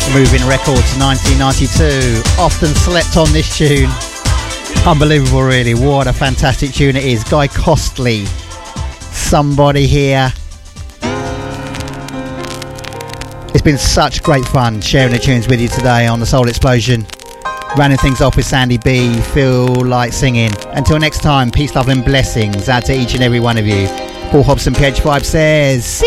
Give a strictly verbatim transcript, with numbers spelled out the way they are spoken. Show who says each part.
Speaker 1: Moving Records nineteen ninety-two. Often slept on this tune. Unbelievable, really. What a fantastic tune it is. Guy Costley. Somebody here. It's been such great fun sharing the tunes with you today on the Soul Explosion. Rounding things off with Sandy B. Feel like singing. Until next time, peace, love and blessings out to each and every one of you. Paul Hobson, P H five says...